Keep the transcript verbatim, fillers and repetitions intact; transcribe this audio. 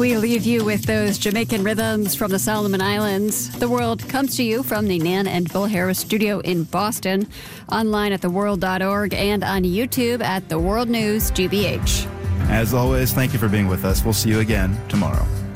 We leave you with those Jamaican rhythms from the Solomon Islands. The World comes to you from the Nan and Bill Harris studio in Boston, online at the world dot org and on YouTube at The World News G B H. As always, thank you for being with us. We'll see you again tomorrow.